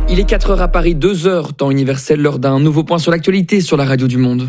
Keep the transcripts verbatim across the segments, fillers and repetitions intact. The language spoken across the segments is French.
Il est quatre heures à Paris, deux heures, temps universel, lors d'un nouveau point sur l'actualité sur la radio du Monde.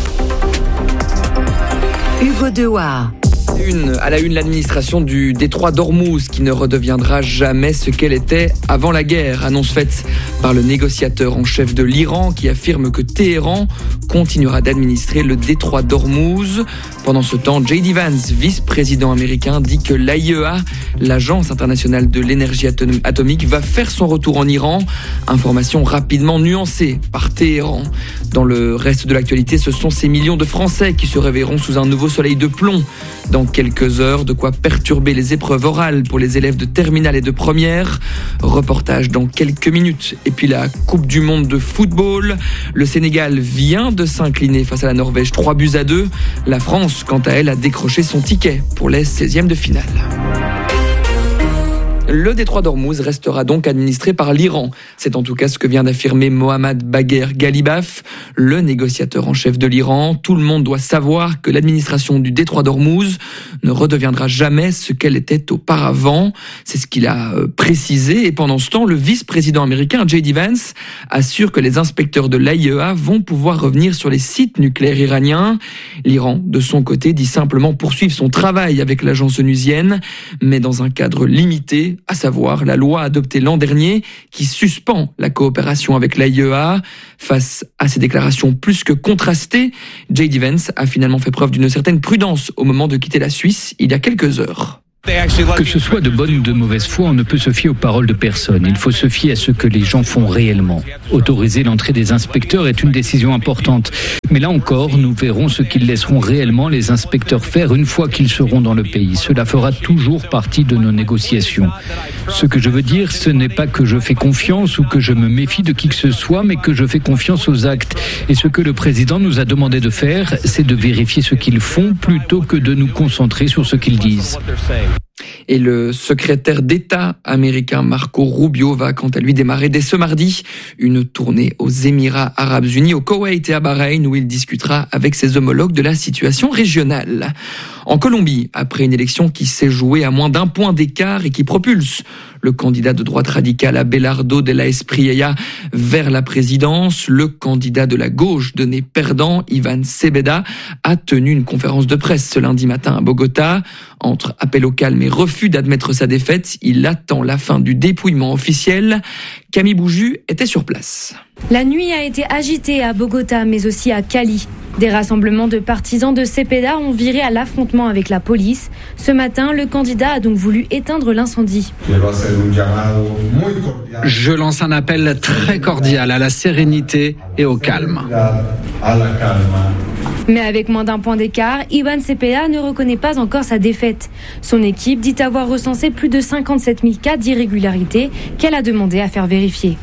Hugo Dewar. Une, à la une, l'administration du détroit d'Ormuz qui ne redeviendra jamais ce qu'elle était avant la guerre. Annonce faite par le négociateur en chef de l'Iran qui affirme que Téhéran continuera d'administrer le détroit d'Ormuz. Pendant ce temps, J D Vance, vice-président américain, dit que l'A I E A, l'Agence internationale de l'énergie atom- atomique, va faire son retour en Iran. Information rapidement nuancée par Téhéran. Dans le reste de l'actualité, ce sont ces millions de Français qui se réveilleront sous un nouveau soleil de plomb. Dans quelques heures, de quoi perturber les épreuves orales pour les élèves de terminale et de première. Reportage dans quelques minutes. Et puis la Coupe du Monde de football. Le Sénégal vient de s'incliner face à la Norvège, trois buts à deux. La France, quant à elle, a décroché son ticket pour les seizièmes de finale. Le détroit d'Ormuz restera donc administré par l'Iran. C'est en tout cas ce que vient d'affirmer Mohammad Bagher Ghalibaf, le négociateur en chef de l'Iran. Tout le monde doit savoir que l'administration du détroit d'Ormuz ne redeviendra jamais ce qu'elle était auparavant. C'est ce qu'il a précisé. Et pendant ce temps, le vice-président américain J D Vance assure que les inspecteurs de l'A I E A vont pouvoir revenir sur les sites nucléaires iraniens. L'Iran, de son côté, dit simplement poursuivre son travail avec l'agence onusienne, mais dans un cadre limité, à savoir la loi adoptée l'an dernier qui suspend la coopération avec l'A I E A. Face à ces déclarations plus que contrastées, J D Vance a finalement fait preuve d'une certaine prudence au moment de quitter la Suisse il y a quelques heures. Que ce soit de bonne ou de mauvaise foi, on ne peut se fier aux paroles de personne. Il faut se fier à ce que les gens font réellement. Autoriser l'entrée des inspecteurs est une décision importante. Mais là encore, nous verrons ce qu'ils laisseront réellement les inspecteurs faire une fois qu'ils seront dans le pays. Cela fera toujours partie de nos négociations. Ce que je veux dire, ce n'est pas que je fais confiance ou que je me méfie de qui que ce soit, mais que je fais confiance aux actes. Et ce que le président nous a demandé de faire, c'est de vérifier ce qu'ils font plutôt que de nous concentrer sur ce qu'ils disent. Et le secrétaire d'État américain Marco Rubio va quant à lui démarrer dès ce mardi une tournée aux Émirats Arabes Unis, au Koweït et à Bahreïn où il discutera avec ses homologues de la situation régionale. En Colombie, après une élection qui s'est jouée à moins d'un point d'écart et qui propulse le candidat de droite radicale Abelardo de la Espriella vers la présidence, le candidat de la gauche donné perdant, Iván Cepeda, a tenu une conférence de presse ce lundi matin à Bogota. Entre appel au calme et refus d'admettre sa défaite, il attend la fin du dépouillement officiel. Camille Bouju était sur place. La nuit a été agitée à Bogota, mais aussi à Cali. Des rassemblements de partisans de Cepeda ont viré à l'affrontement avec la police. Ce matin, le candidat a donc voulu éteindre l'incendie. Je lance un appel très cordial à la sérénité et au calme. Mais avec moins d'un point d'écart, Iván Cepeda ne reconnaît pas encore sa défaite. Son équipe dit avoir recensé plus de cinquante-sept mille cas d'irrégularité qu'elle a demandé à faire vérifier.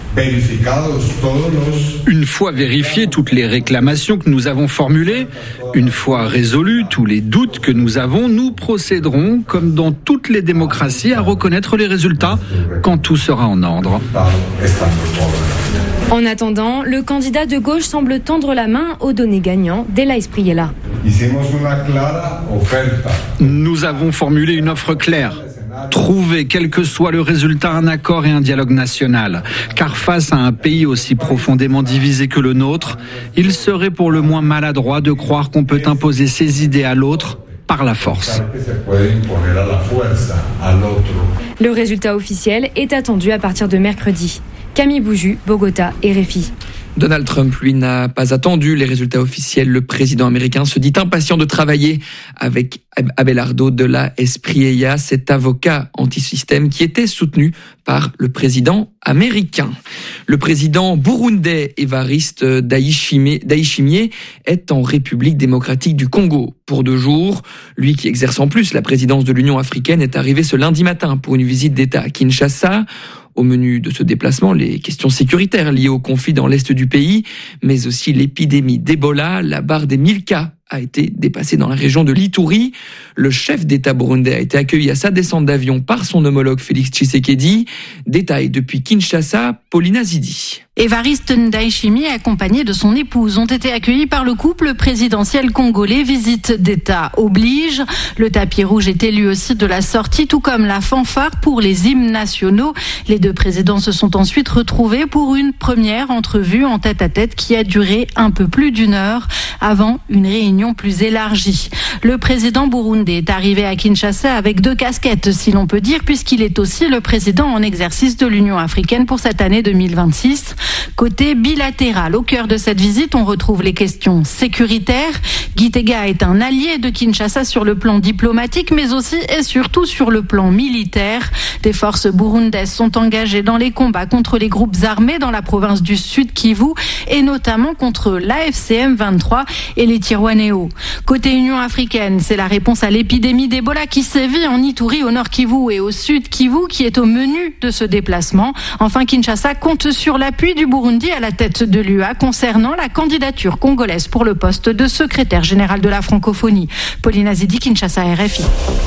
Une fois vérifiées toutes les réclamations que nous avons formulées, une fois résolus tous les doutes que nous avons, nous procéderons, comme dans toutes les démocraties, à reconnaître les résultats quand tout sera en ordre. En attendant, le candidat de gauche semble tendre la main au donné gagnant, de la Espriella. Nous avons formulé une offre claire. Trouver, quel que soit le résultat, un accord et un dialogue national. Car face à un pays aussi profondément divisé que le nôtre, il serait pour le moins maladroit de croire qu'on peut imposer ses idées à l'autre par la force. Le résultat officiel est attendu à partir de mercredi. Camille Bouju, Bogota, R F I. Donald Trump, lui, n'a pas attendu les résultats officiels. Le président américain se dit impatient de travailler avec Abelardo de la Espriella, cet avocat anti-système qui était soutenu par le président américain. Le président burundais Évariste Ndayishimiye est en République démocratique du Congo pour deux jours. Lui qui exerce en plus la présidence de l'Union africaine est arrivé ce lundi matin pour une visite d'État à Kinshasa. Au menu de ce déplacement, les questions sécuritaires liées au conflit dans l'est du pays, mais aussi l'épidémie d'Ebola. La barre des mille cas a été dépassé dans la région de l'Ituri. Le chef d'État burundais a été accueilli à sa descente d'avion par son homologue Félix Tshisekedi. Détail depuis Kinshasa, Paulina Zidi. Évariste Ndayishimiye, accompagné de son épouse, ont été accueillis par le couple présidentiel congolais. Visite d'État oblige. Le tapis rouge était lui aussi de la sortie, tout comme la fanfare pour les hymnes nationaux. Les deux présidents se sont ensuite retrouvés pour une première entrevue en tête-à-tête qui a duré un peu plus d'une heure avant une réunion plus élargie. Le président burundais est arrivé à Kinshasa avec deux casquettes, si l'on peut dire, puisqu'il est aussi le président en exercice de l'Union africaine pour cette année deux mille vingt-six. Côté bilatéral, au cœur de cette visite, on retrouve les questions sécuritaires. Gitega est un allié de Kinshasa sur le plan diplomatique, mais aussi et surtout sur le plan militaire. Des forces burundaises sont engagées dans les combats contre les groupes armés dans la province du Sud Kivu et notamment contre l'A F C M vingt-trois et les Twirwaneho. Côté Union africaine, c'est la réponse à l'épidémie d'Ebola qui sévit en Ituri, au Nord Kivu et au Sud Kivu qui est au menu de ce déplacement. Enfin, Kinshasa compte sur l'appui du Burundi à la tête de l'U A concernant la candidature congolaise pour le poste de secrétaire général de la francophonie. Paulina Zidi, Kinshasa, R F I.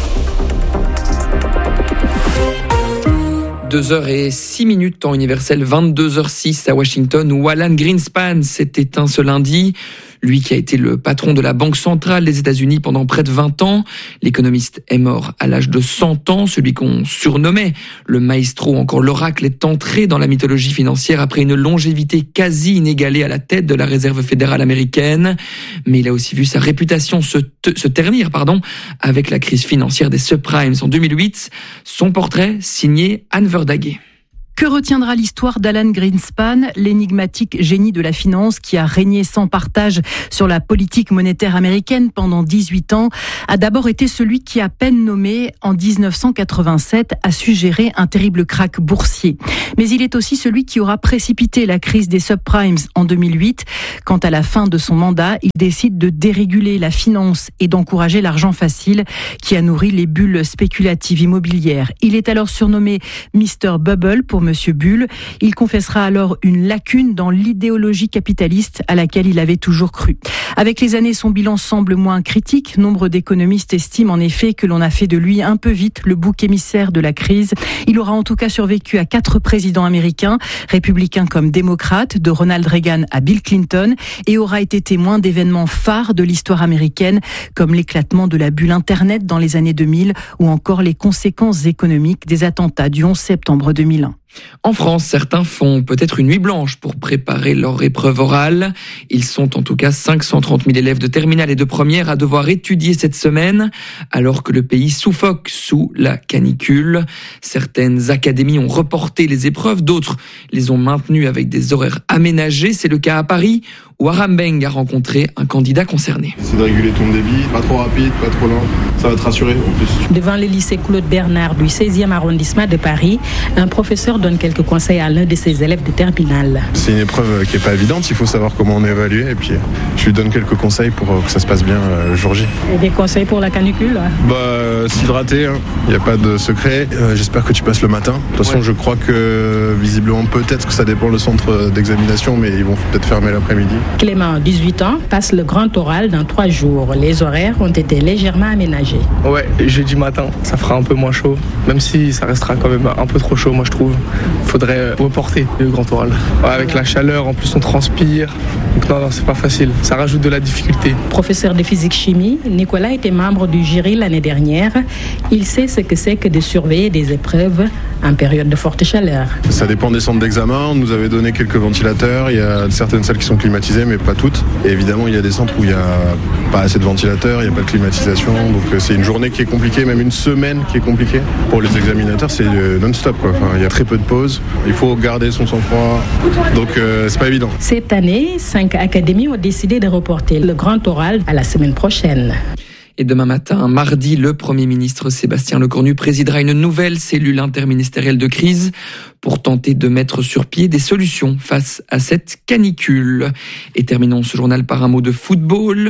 deux heures et six minutes, temps universel, vingt-deux heures six à Washington, où Alan Greenspan s'est éteint ce lundi. Lui qui a été le patron de la Banque centrale des États-Unis pendant près de vingt ans. L'économiste est mort à l'âge de cent ans. Celui qu'on surnommait le maestro, encore l'oracle, est entré dans la mythologie financière après une longévité quasi inégalée à la tête de la Réserve fédérale américaine. Mais il a aussi vu sa réputation se, te, se ternir pardon, avec la crise financière des subprimes en deux mille huit. Son portrait signé Anne Verdaguet. Que retiendra l'histoire d'Alan Greenspan, l'énigmatique génie de la finance qui a régné sans partage sur la politique monétaire américaine pendant dix-huit ans, a d'abord été celui qui, à peine nommé en dix-neuf cent quatre-vingt-sept, a su gérer un terrible krach boursier. Mais il est aussi celui qui aura précipité la crise des subprimes en deux mille huit. Quand à la fin de son mandat, il décide de déréguler la finance et d'encourager l'argent facile qui a nourri les bulles spéculatives immobilières. Il est alors surnommé mister Bubble pour Monsieur Bull. Il confessera alors une lacune dans l'idéologie capitaliste à laquelle il avait toujours cru. Avec les années, son bilan semble moins critique. Nombre d'économistes estiment en effet que l'on a fait de lui un peu vite le bouc émissaire de la crise. Il aura en tout cas survécu à quatre présidents américains, républicains comme démocrates, de Ronald Reagan à Bill Clinton, et aura été témoin d'événements phares de l'histoire américaine, comme l'éclatement de la bulle Internet dans les années deux mille, ou encore les conséquences économiques des attentats du onze septembre deux mille un. En France, certains font peut-être une nuit blanche pour préparer leur épreuve orale. Ils sont en tout cas cinq cent trente mille élèves de terminale et de première à devoir étudier cette semaine, alors que le pays suffoque sous la canicule. Certaines académies ont reporté les épreuves, d'autres les ont maintenues avec des horaires aménagés. C'est le cas à Paris, où Aram Beng a rencontré un candidat concerné. C'est de réguler ton débit, pas trop rapide, pas trop lent. Ça va te rassurer en plus. Devant le lycée Claude Bernard du seizième arrondissement de Paris, un professeur donne quelques conseils à l'un de ses élèves de terminale. C'est une épreuve qui n'est pas évidente, il faut savoir comment on est évalué et puis je lui donne quelques conseils pour que ça se passe bien le jour J. Et des conseils pour la canicule? Bah, euh, s'hydrater, hein. Il n'y a pas de secret. Euh, j'espère que tu passes le matin. De toute façon, ouais. Je crois que visiblement, peut-être que ça dépend le centre d'examination, mais ils vont peut-être fermer l'après-midi. Clément, dix-huit ans, passe le grand oral dans trois jours. Les horaires ont été légèrement aménagés. Ouais, jeudi matin, ça fera un peu moins chaud, même si ça restera quand même un peu trop chaud, moi je trouve. Faudrait reporter le grand oral. Ouais, avec la chaleur, en plus on transpire. Donc non, non, c'est pas facile. Ça rajoute de la difficulté. Professeur de physique-chimie, Nicolas était membre du jury l'année dernière. Il sait ce que c'est que de surveiller des épreuves en période de forte chaleur. Ça dépend des centres d'examen. On nous avait donné quelques ventilateurs. Il y a certaines salles qui sont climatisées, mais pas toutes. Et évidemment, il y a des centres où il n'y a pas assez de ventilateurs, il n'y a pas de climatisation. Donc c'est une journée qui est compliquée, même une semaine qui est compliquée. Pour les examinateurs, c'est non-stop, quoi. Enfin, il y a très peu de pauses. Il faut garder son sang-froid. Donc euh, c'est pas évident. Cette année, cinq académies ont décidé de reporter le grand oral à la semaine prochaine. Et demain matin, mardi, le Premier ministre Sébastien Lecornu présidera une nouvelle cellule interministérielle de crise pour tenter de mettre sur pied des solutions face à cette canicule. Et terminons ce journal par un mot de football.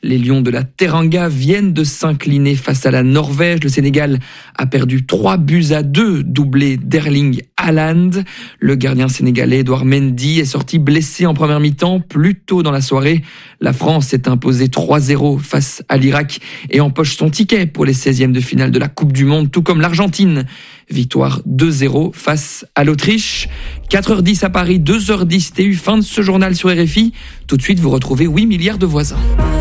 Les Lions de la Teranga viennent de s'incliner face à la Norvège. Le Sénégal a perdu trois buts à deux, doublé d'Erling Haaland. Le gardien sénégalais Edouard Mendy est sorti blessé en première mi-temps. Plus tôt dans la soirée, la France s'est imposée trois zéro face à l'Irak et empoche son ticket pour les seizièmes de finale de la Coupe du Monde, tout comme l'Argentine. Victoire deux zéro face à l'Autriche. quatre heures dix à Paris, deux heures dix T U. Fin de ce journal sur R F I. Tout de suite, vous retrouvez huit milliards de voisins.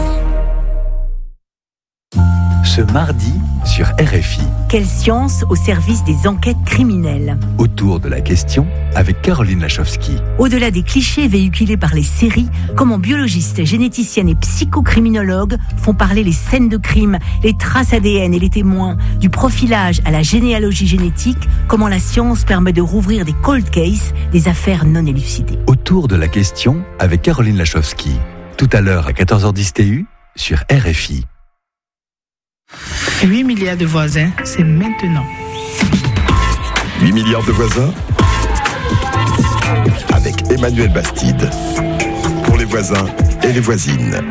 Ce mardi sur R F I. Quelle science au service des enquêtes criminelles? Autour de la question avec Caroline Lachowski. Au-delà des clichés véhiculés par les séries, comment biologistes, généticiennes et psychocriminologues font parler les scènes de crime, les traces A D N et les témoins, du profilage à la généalogie génétique, comment la science permet de rouvrir des cold cases, des affaires non élucidées. Autour de la question avec Caroline Lachowski. Tout à l'heure à quatorze heures dix T U sur R F I. huit milliards de voisins, c'est maintenant. huit milliards de voisins avec Emmanuel Bastide. Pour les voisins et les voisines.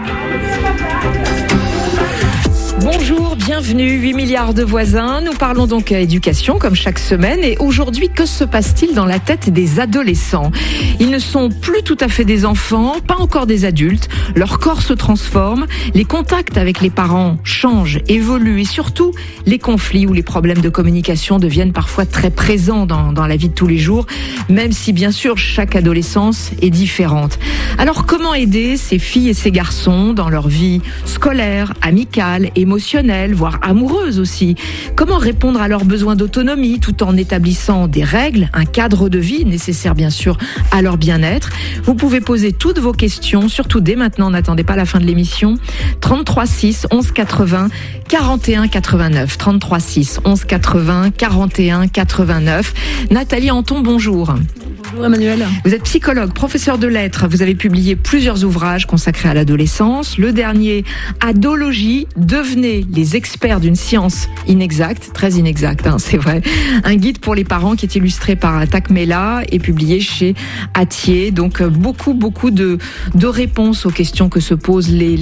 Bonjour, bienvenue, huit milliards de voisins. Nous parlons donc éducation comme chaque semaine et aujourd'hui, que se passe-t-il dans la tête des adolescents? Ils ne sont plus tout à fait des enfants, pas encore des adultes. Leur corps se transforme, les contacts avec les parents changent, évoluent et surtout, les conflits ou les problèmes de communication deviennent parfois très présents dans, dans la vie de tous les jours, même si bien sûr chaque adolescence est différente. Alors comment aider ces filles et ces garçons dans leur vie scolaire, amicale, émotionnelle, voire amoureuse aussi? Comment répondre à leurs besoins d'autonomie tout en établissant des règles, un cadre de vie nécessaire bien sûr à leur bien-être? Vous pouvez poser toutes vos questions, surtout dès maintenant, n'attendez pas la fin de l'émission. trente-trois six onze quatre-vingts quarante et un quatre-vingt-neuf. trente-trois six onze quatre-vingts quarante et un quatre-vingt-neuf. Nathalie Anton, bonjour. Bonjour Emmanuel. Vous êtes psychologue, professeur de lettres. Vous avez publié plusieurs ouvrages consacrés à l'adolescence. Le dernier, Adologie, devenez les experts d'une science inexacte, très inexacte, hein, c'est vrai. Un guide pour les parents qui est illustré par Takmela et publié chez Hatier. Donc beaucoup, beaucoup de, de réponses aux questions que se posent les